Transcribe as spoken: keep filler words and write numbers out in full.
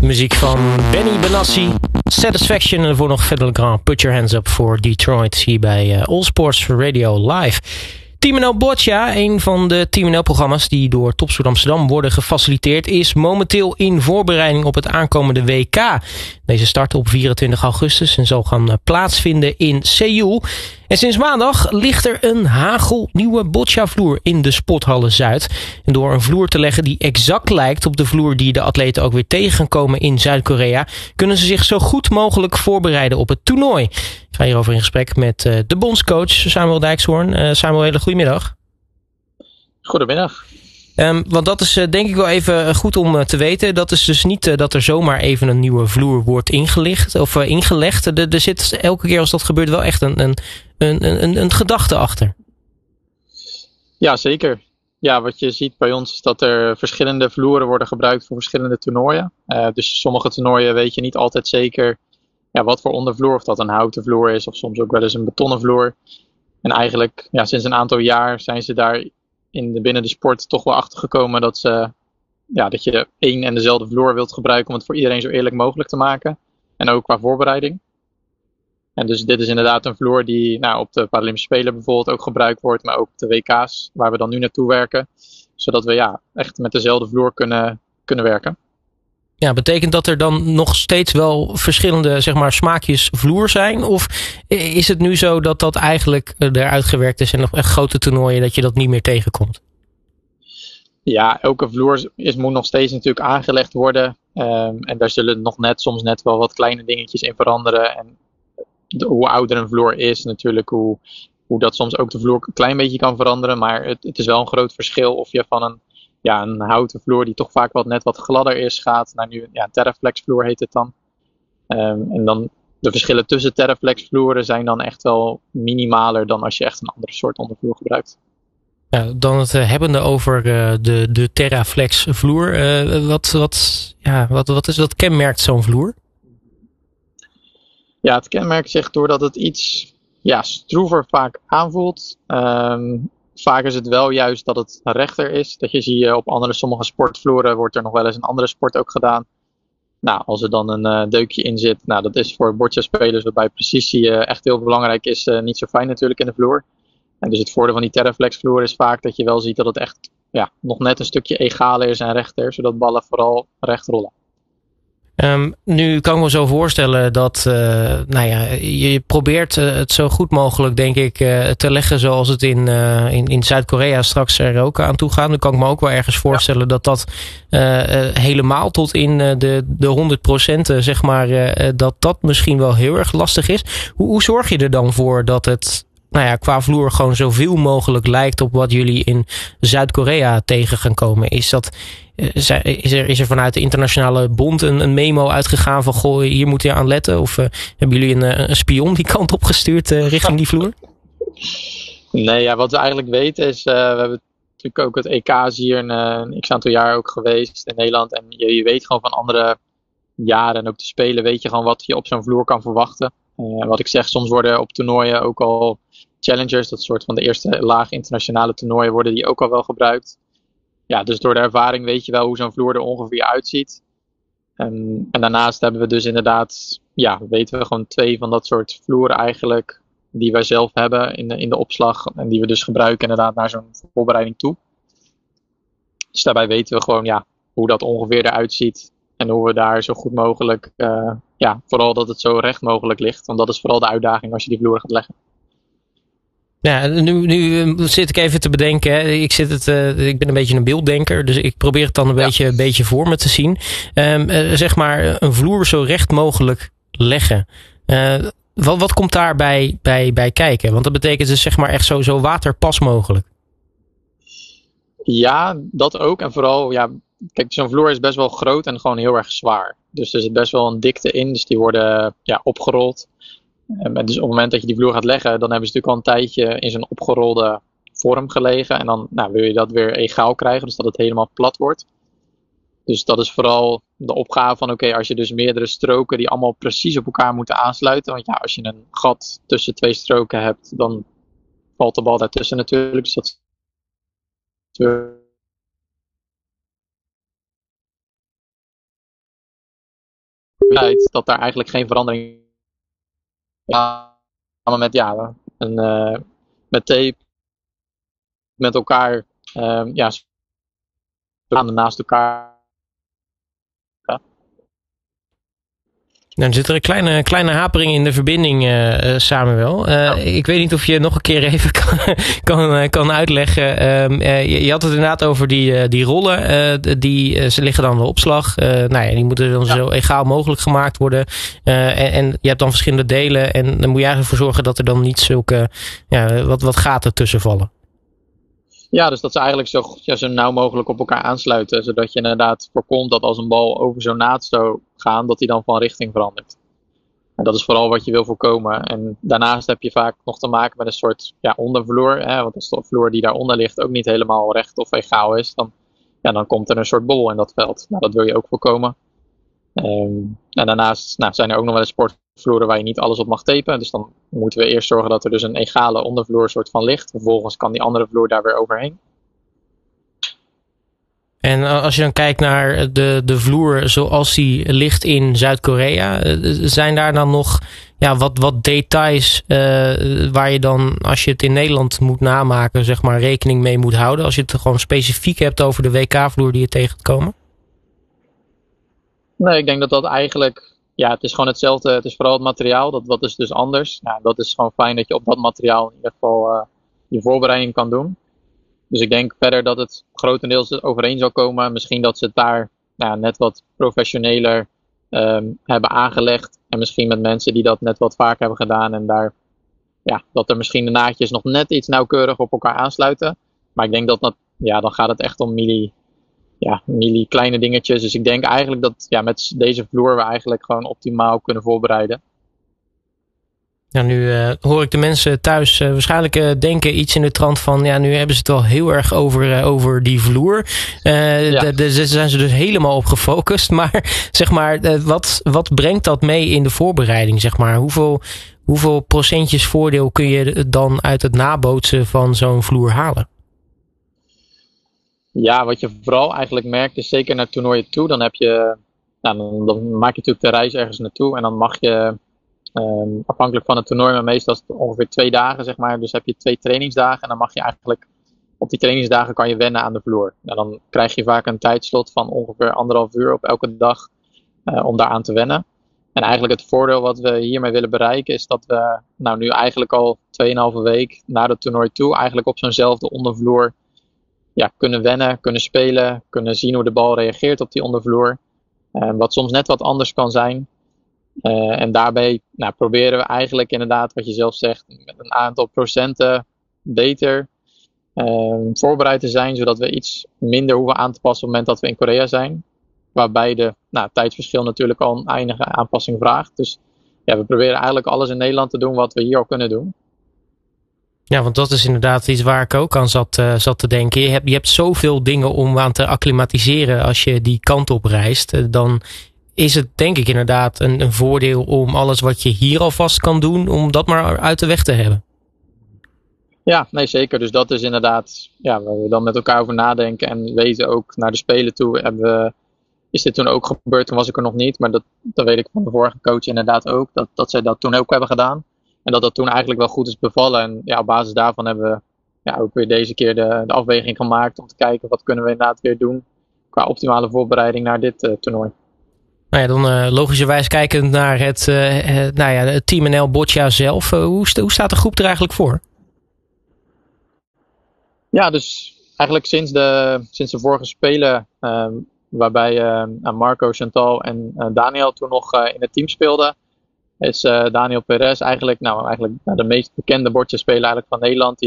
Muziek van Benny Benassi, Satisfaction en voor nog Fedde Le Grand, Put Your Hands Up voor Detroit hier bij uh, All Sports Radio Live. Team N L Boccia, een van de Team N L-programma's die door Topsport Amsterdam worden gefaciliteerd, is momenteel in voorbereiding op het aankomende W K. Deze start op vierentwintig augustus en zal gaan plaatsvinden in Seoul. En sinds maandag ligt er een hagelnieuwe boccia-vloer in de Sporthallen Zuid. En door een vloer te leggen die exact lijkt op de vloer die de atleten ook weer tegen gaan komen in Zuid-Korea, kunnen ze zich zo goed mogelijk voorbereiden op het toernooi. Ik ga hierover in gesprek met uh, de bondscoach Samuel Dijkshoorn. Uh, Samuel, hele goedemiddag. Goedemiddag. Um, want dat is uh, denk ik wel even goed om uh, te weten. Dat is dus niet uh, dat er zomaar even een nieuwe vloer wordt ingelicht of uh, ingelegd. Er, er zit elke keer als dat gebeurt wel echt een, een, een, een, een gedachte achter. Ja, zeker. Ja, wat je ziet bij ons is dat er verschillende vloeren worden gebruikt voor verschillende toernooien. Uh, dus sommige toernooien weet je niet altijd zeker ja, wat voor ondervloer. Of dat een houten vloer is of soms ook wel eens een betonnen vloer. En eigenlijk ja, sinds een aantal jaar zijn ze daar in de, binnen de sport toch wel achter gekomen dat, ze, ja, dat je één en dezelfde vloer wilt gebruiken om het voor iedereen zo eerlijk mogelijk te maken. En ook qua voorbereiding. En dus dit is inderdaad een vloer die nou, op de Paralympische Spelen bijvoorbeeld ook gebruikt wordt, maar ook op de W K's waar we dan nu naartoe werken. Zodat we ja, echt met dezelfde vloer kunnen, kunnen werken. Ja, betekent dat er dan nog steeds wel verschillende zeg maar, smaakjes vloer zijn? Of is het nu zo dat dat eigenlijk eruit gewerkt is en nog echt grote toernooien dat je dat niet meer tegenkomt? Ja, elke vloer is, moet nog steeds natuurlijk aangelegd worden. Um, en daar zullen nog net soms net wel wat kleine dingetjes in veranderen. En de, hoe ouder een vloer is natuurlijk, hoe, hoe dat soms ook de vloer een klein beetje kan veranderen. Maar het, het is wel een groot verschil of je van een Ja, een houten vloer die toch vaak wat net wat gladder is gaat naar nu ja, een Terraflex vloer heet het dan. Um, en dan de verschillen tussen Terraflex vloeren zijn dan echt wel minimaler dan als je echt een andere soort ondervloer gebruikt. Ja, dan het uh, hebbende over uh, de, de Terraflex vloer. Uh, wat, wat, ja, wat, wat is dat kenmerkt zo'n vloer? Ja, het kenmerkt zich doordat het iets ja, stroever vaak aanvoelt. Um, Vaak is het wel juist dat het rechter is. Dat je zie op andere sommige sportvloeren wordt er nog wel eens een andere sport ook gedaan. Nou, als er dan een uh, deukje in zit, nou dat is voor boccia-spelers wat bij precisie uh, echt heel belangrijk is, uh, niet zo fijn natuurlijk in de vloer. En dus het voordeel van die Terraflex vloer is vaak dat je wel ziet dat het echt ja, nog net een stukje egaler is en rechter, zodat ballen vooral recht rollen. Um, nu kan ik me zo voorstellen dat uh, nou ja, je probeert uh, het zo goed mogelijk, denk ik, uh, te leggen zoals het in, uh, in, in Zuid-Korea straks er ook aan toe gaat. Nu kan ik me ook wel ergens voorstellen ja. dat dat uh, uh, helemaal tot in uh, de, de honderd procent, uh, zeg maar, uh, dat dat misschien wel heel erg lastig is. Hoe, hoe zorg je er dan voor dat het nou ja, qua vloer gewoon zoveel mogelijk lijkt op wat jullie in Zuid-Korea tegen gaan komen? Is dat... Is er, is er vanuit de internationale bond een, een memo uitgegaan van goh, hier moet je aan letten? Of uh, hebben jullie een, een spion die kant op gestuurd uh, richting die vloer? Nee, ja, wat we eigenlijk weten is, uh, we hebben natuurlijk ook het E K hier een, een x aantal jaar ook geweest in Nederland. En je, je weet gewoon van andere jaren en ook de spelen weet je gewoon wat je op zo'n vloer kan verwachten. Uh, wat ik zeg, soms worden op toernooien ook al challengers, dat soort van de eerste laag internationale toernooien, worden die ook al wel gebruikt. Ja, dus door de ervaring weet je wel hoe zo'n vloer er ongeveer uitziet. En, en daarnaast hebben we dus inderdaad, ja, weten we gewoon twee van dat soort vloeren eigenlijk, die wij zelf hebben in de, in de opslag. En die we dus gebruiken inderdaad naar zo'n voorbereiding toe. Dus daarbij weten we gewoon, ja, hoe dat ongeveer eruit ziet. En hoe we daar zo goed mogelijk, uh, ja, vooral dat het zo recht mogelijk ligt. Want dat is vooral de uitdaging als je die vloer gaat leggen. Ja, nu, nu zit ik even te bedenken. Hè. Ik, zit het, uh, ik ben een beetje een beelddenker, dus ik probeer het dan een ja. beetje, een beetje voor me te zien. Um, uh, zeg maar een vloer zo recht mogelijk leggen. Uh, wat, wat komt daarbij bij, bij kijken? Want dat betekent dus zeg maar echt zo, zo waterpas mogelijk. Ja, dat ook. En vooral, ja, kijk, zo'n vloer is best wel groot en gewoon heel erg zwaar. Dus er zit best wel een dikte in, dus die worden ja, opgerold. Um, dus op het moment dat je die vloer gaat leggen, dan hebben ze natuurlijk al een tijdje in zo'n opgerolde vorm gelegen. En dan nou, wil je dat weer egaal krijgen, dus dat het helemaal plat wordt. Dus dat is vooral de opgave van oké, okay, als je dus meerdere stroken die allemaal precies op elkaar moeten aansluiten. Want ja, als je een gat tussen twee stroken hebt, dan valt de bal daartussen natuurlijk. Dus dat uit dat daar eigenlijk geen verandering. Ja, met ja, een, uh, met tape met elkaar uh, ja, naast elkaar. Nou, er zit er een kleine, kleine hapering in de verbinding, uh, Samuel. Uh, ja. Ik weet niet of je nog een keer even kan, kan, kan uitleggen. Uh, uh, je, je had het inderdaad over die, uh, die rollen. Uh, die, uh, ze liggen dan de opslag. Uh, nou ja, die moeten dan ja. zo egaal mogelijk gemaakt worden. Uh, en, en je hebt dan verschillende delen. En dan moet je eigenlijk voor zorgen dat er dan niet zulke ja, wat, wat gaten tussen vallen. Ja, dus dat ze eigenlijk zo, ja, zo nauw mogelijk op elkaar aansluiten. Zodat je inderdaad voorkomt dat als een bal over zo'n naad zou gaan, dat die dan van richting verandert. En dat is vooral wat je wil voorkomen. En daarnaast heb je vaak nog te maken met een soort ja, ondervloer. Hè, want als de vloer die daaronder ligt ook niet helemaal recht of egaal is, dan, ja, dan komt er een soort bol in dat veld. Nou, dat wil je ook voorkomen. Um, en daarnaast nou, zijn er ook nog wel eens sportvloeren waar je niet alles op mag tapen. Dus dan moeten we eerst zorgen dat er dus een egale ondervloer soort van ligt. Vervolgens kan die andere vloer daar weer overheen. En als je dan kijkt naar de, de vloer zoals die ligt in Zuid-Korea, zijn daar dan nog ja, wat, wat details uh, waar je dan, als je het in Nederland moet namaken, zeg maar, rekening mee moet houden? Als je het gewoon specifiek hebt over de W K-vloer die je tegen gaat komen? Nee, ik denk dat dat eigenlijk, ja, het is gewoon hetzelfde. Het is vooral het materiaal, dat, dat is dus anders. Nou, dat is gewoon fijn dat je op dat materiaal in ieder geval uh, je voorbereiding kan doen. Dus ik denk verder dat het grotendeels overeen zal komen. Misschien dat ze het daar nou, net wat professioneler um, hebben aangelegd. En misschien met mensen die dat net wat vaker hebben gedaan. En daar, ja, dat er misschien de naadjes nog net iets nauwkeurig op elkaar aansluiten. Maar ik denk dat, dat ja, dan gaat het echt om milli, ja, milli kleine dingetjes. Dus ik denk eigenlijk dat ja, met deze vloer we eigenlijk gewoon optimaal kunnen voorbereiden. Ja, nu uh, hoor ik de mensen thuis uh, waarschijnlijk uh, denken iets in de trant van, ja, nu hebben ze het wel heel erg over, uh, over die vloer. Uh, ja. Daar zijn ze dus helemaal op gefocust. Maar zeg maar, uh, wat, wat brengt dat mee in de voorbereiding? Zeg maar? Hoeveel, hoeveel procentjes voordeel kun je dan uit het nabootsen van zo'n vloer halen? Ja, wat je vooral eigenlijk merkt is zeker naar toernooien toe. Dan heb je, nou, dan, dan maak je natuurlijk de reis ergens naartoe en dan mag je Um, afhankelijk van het toernooi, maar meestal is het ongeveer twee dagen, zeg maar. Dus heb je twee trainingsdagen en dan mag je eigenlijk op die trainingsdagen kan je wennen aan de vloer. En dan krijg je vaak een tijdslot van ongeveer anderhalf uur op elke dag uh, om daaraan te wennen. En eigenlijk het voordeel wat we hiermee willen bereiken is dat we nou nu eigenlijk al tweeënhalve week na het toernooi toe eigenlijk op zo'nzelfde ondervloer ja, kunnen wennen, kunnen spelen, kunnen zien hoe de bal reageert op die ondervloer. Uh, wat soms net wat anders kan zijn. Uh, en daarbij nou, proberen we eigenlijk inderdaad, wat je zelf zegt, met een aantal procenten beter uh, voorbereid te zijn, zodat we iets minder hoeven aan te passen op het moment dat we in Korea zijn. Waarbij de nou, tijdsverschil natuurlijk al een enige aanpassing vraagt. Dus ja, we proberen eigenlijk alles in Nederland te doen wat we hier al kunnen doen. Ja, want dat is inderdaad iets waar ik ook aan zat, uh, zat te denken. Je hebt, je hebt zoveel dingen om aan te acclimatiseren als je die kant op reist. Uh, dan is het denk ik inderdaad een, een voordeel om alles wat je hier alvast kan doen, om dat maar uit de weg te hebben. Ja, nee zeker. Dus dat is inderdaad ja, waar we dan met elkaar over nadenken en weten ook naar de Spelen toe. Hebben we, is dit toen ook gebeurd? Toen was ik er nog niet, maar dat, dat weet ik van de vorige coach inderdaad ook. Dat, dat zij dat toen ook hebben gedaan. En dat dat toen eigenlijk wel goed is bevallen. En ja, op basis daarvan hebben we ja, ook weer deze keer de, de afweging gemaakt om te kijken wat kunnen we inderdaad weer doen qua optimale voorbereiding naar dit uh, toernooi. Nou ja, dan uh, logischerwijs kijkend naar het, uh, uh, nou ja, het Team N L Boccia zelf. Uh, hoe, st- hoe staat de groep er eigenlijk voor? Ja, dus eigenlijk sinds de, sinds de vorige Spelen, uh, waarbij uh, Marco, Chantal en uh, Daniel toen nog uh, in het team speelden, is uh, Daniel Perez eigenlijk, nou, eigenlijk de meest bekende boccia-speler eigenlijk van Nederland. Die